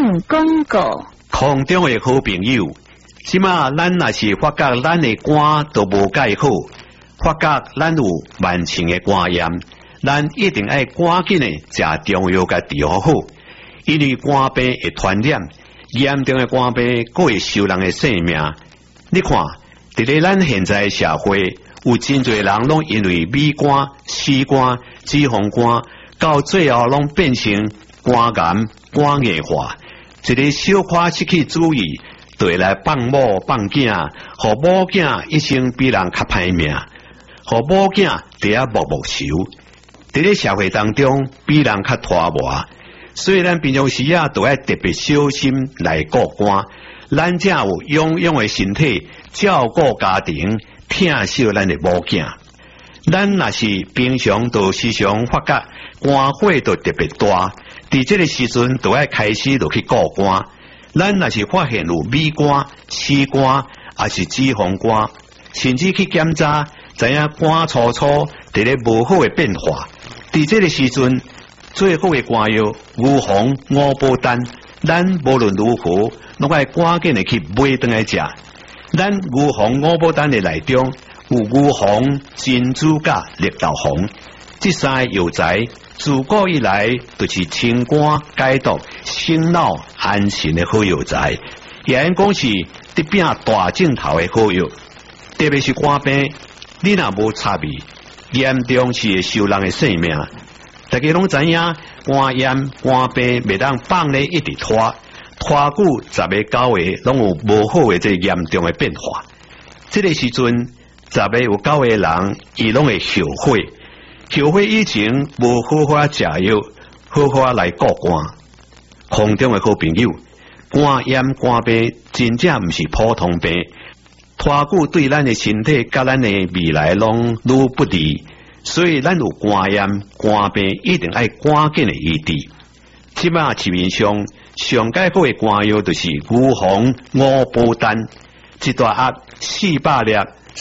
放广告。 空中的好朋友，即马咱若是发觉咱的肝都无介好，发觉咱有慢性的肝炎，咱一定要赶紧的食中药甲治疗好，因为肝病会传染，严重的肝病佫会收人的性命。你看，伫咧咱现在社会，有真侪人拢因为米肝、C肝、脂肪肝，到最后拢变成肝癌、肝硬化。一个小可失去注意，就会来放某放囝，互某囝一生比人较歹命，互某囝伫遐默默受。伫咧社会当中，比人较拖磨，所以咱平常时啊，都要特别小心来顾肝。咱才有养养的身体，照顾家庭，疼惜咱的某囝。咱若是平常都时常发觉肝火都特别大，伫这个时阵都要开始就去顾肝。咱若是发现有米肝、C肝，还是脂肪肝，甚至去检查，知影肝粗粗伫咧无好的变化。伫这个时阵，最好的肝药牛黄、五宝丹，咱无论如何，拢爱赶紧的去买回来食。咱牛黄、五宝丹的内中有牛黄、珍珠甲绿豆黄，这三个药材自古以来就是清肝解毒、醒脑安神的好药材，也因讲是得拼大镜头的好药。特别是肝病，你若无插味，严重是会收人的性命。大家拢知影，肝炎、肝病袂当放咧一直拖久10个9个，拢有无好的这严重的变化。这个时阵10个有9个人，伊拢会后悔。后悔以前无好好食药，好好来顾肝。空中的好朋友，肝炎、肝病真正毋是普通病，拖久对咱的身体甲咱的未来拢愈不利。所以咱有肝炎、肝病一定要赶紧的医治。即马市面上上解好的肝药就是牛黄、五宝丹，一大盒400粒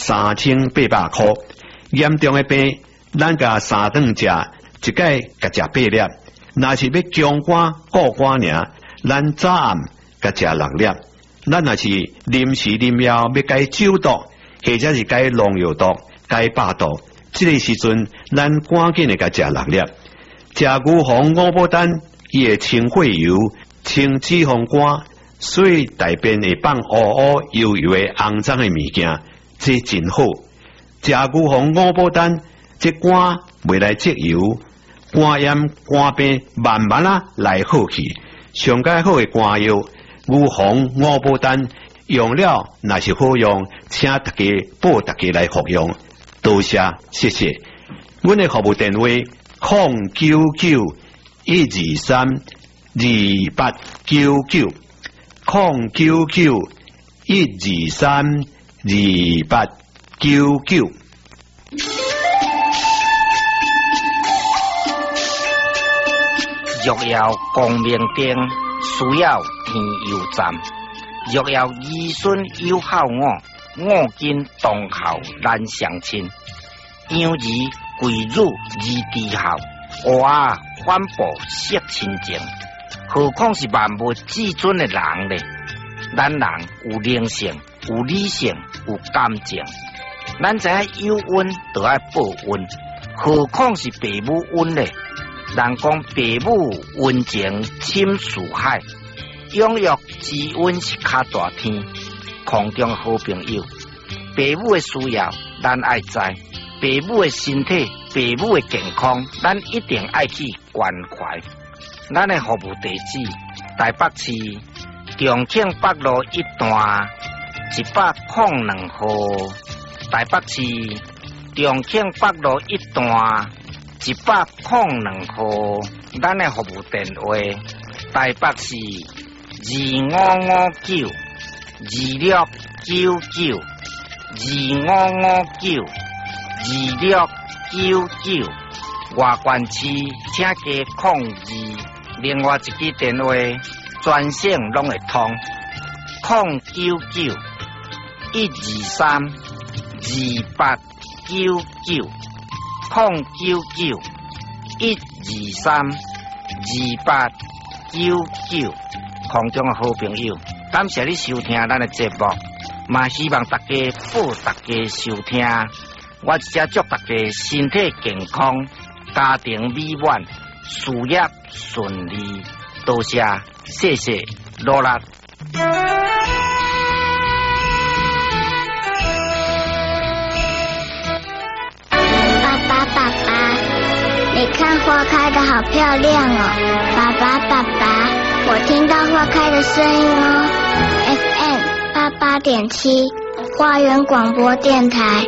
，3800块。严重的病，咱甲3顿食，一届甲食8粒。若是要强肝顾肝尔，咱早暗甲食6粒。咱若是临时临药要解酒毒，或者是解农药毒、解百毒。这个时阵，咱赶紧的甲食6粒，食牛黄、五宝丹，伊会清血油、清脂肪肝，所以大便会放乌乌油油的肮脏的物件，这真好。食牛黄、五宝丹，这肝袂来积油，肝炎、肝病慢慢啊来好去。上解好的肝药，牛黄、五宝丹，用了若是好用，请大家报大家来服用。多谢，谢谢。阮的服务电话099-123-2899 099-123-2899。 若要光明灯，需要天油站。若要儿孙友好五斤同孝难相亲，养儿贵乳儿之孝，娃反哺惜亲情。何况是万物至尊的人呢？咱人有灵性，有理性，有感情。咱知影有恩就要报恩，何况是父母恩呢？人讲父母恩情深似海，养育之恩是较大天。空中好朋友，父母的需要咱爱知，父母的身体、父母的健康，咱一定爱去关怀。咱的服务地址：台北市重庆北路1段102号。台北市重庆北路1段102号。咱的服务电话：台北市2559259925592699。外县市请加02，另外一支电话专线拢会通099-123-2899 099-123-2899。 空中的好朋友，感谢你收听咱的节目，嘛希望大家保大家收听。我只祝大家身体健康，家庭美满，事业顺利。多谢，谢谢，努力。 爸爸，你看花开得好漂亮哦！爸爸，我听到花开的声音哦。FM 88.7，花园广播电台。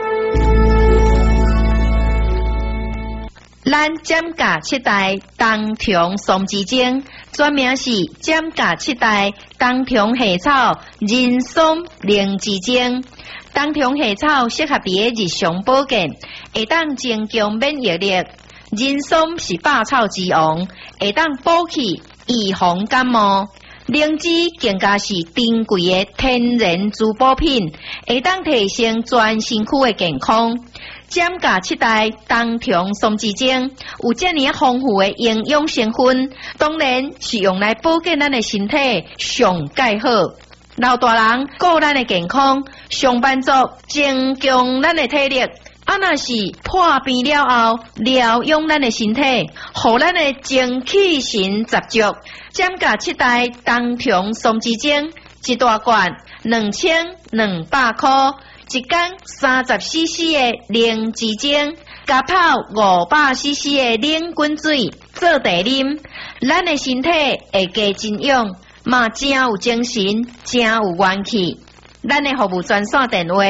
咱占甲七代冬虫松枝精，专名是占甲七代冬虫夏草人松灵芝精。冬虫夏草适合伫日常保健，会当增强免疫力。人松是百草之王，会当补气预防感冒。灵芝更加是珍贵的天然滋补品，会当提升全身躯的健康。占甲七代冬虫松枝精有这么丰富的营养成分，当然是用来保健咱的身体上介好。老大人顾咱的健康，上班族增强咱的体力。若是破病了后，疗养咱的身体，互咱的精气神十足。占甲七代冬虫松枝精一大罐2200块，一天30cc 的灵芝精，加泡500cc 的冷滚水做茶啉，咱的身体会加真养，嘛真有精神，真有元气。咱的服务专线电话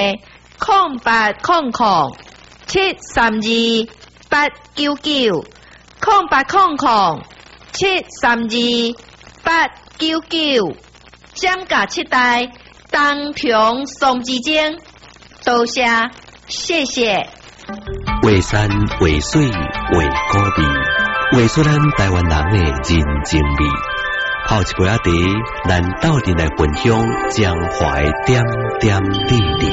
：0800-732-899，0800-732-899。占甲七代冬虫松枝精，多谢，谢谢。 画山画水画古味，画出咱台湾人的人情味。泡一杯仔茶，咱斗阵来分享江淮点点滴滴。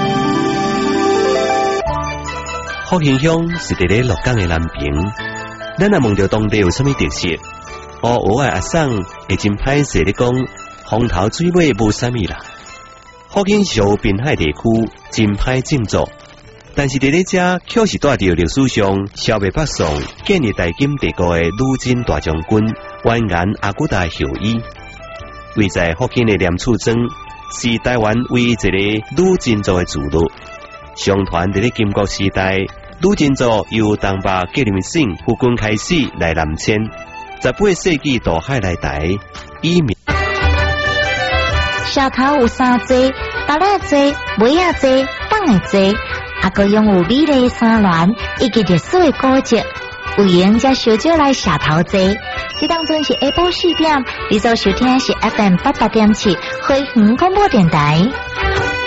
福兴乡是伫咧鹿港的南平，咱若问到当地有啥物特色，我的阿婶会真歹势咧讲，风头水尾无啥物啦。福建省滨海地区真歹种作，但是伫咧遮却是带着历史上消灭北宋建立大金帝国的女真大将军完颜阿骨达后裔。位在福建的莲厝庄是台湾唯一一个女真族的聚落。相传伫咧金国时代，女真族由东北革命省赴军开始来南迁，18世纪渡海来台，以免。 小头有三节，头仔节、尾仔节、档的节，还佫拥有美丽的山峦以及历史的古迹。有闲才小少来社头坐，这当中是下晡4点，你所收听是 FM 88.7辉煌广播电台。